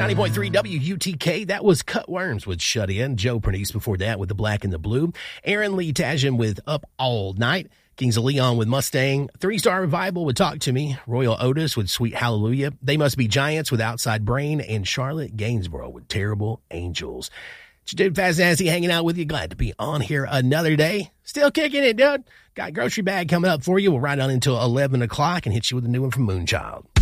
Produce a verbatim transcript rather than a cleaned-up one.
ninety point three W U T K. That was Cut Worms with Shut In. Joe Pernice before that with The Black and the Blue. Aaron Lee Tashin with Up All Night. Kings of Leon with Mustang. Three Star Revival with Talk to Me. Royal Otis with Sweet Hallelujah. They Must Be Giants with Outside Brain. And Charlotte Gainsborough with Terrible Angels. It's your dude Fast Nasty hanging out with you. Glad to be on here another day. Still kicking it, dude. Got grocery bag coming up for you. We'll ride on until eleven o'clock and hit you with a new one from Moonchild.